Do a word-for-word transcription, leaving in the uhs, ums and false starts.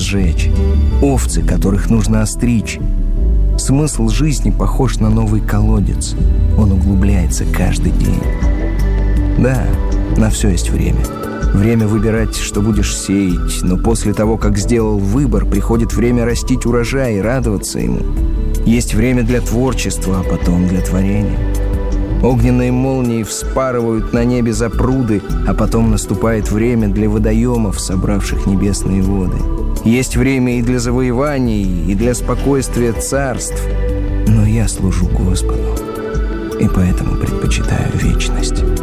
сжечь, овцы, которых нужно остричь. Смысл жизни похож на новый колодец. Он углубляется каждый день. Да, на все есть время. Время выбирать, что будешь сеять, но после того, как сделал выбор, приходит время растить урожай и радоваться ему. Есть время для творчества, а потом для творения. Огненные молнии вспарывают на небе запруды, а потом наступает время для водоемов, собравших небесные воды. Есть время и для завоеваний, и для спокойствия царств. Но я служу Господу, и поэтому предпочитаю вечность.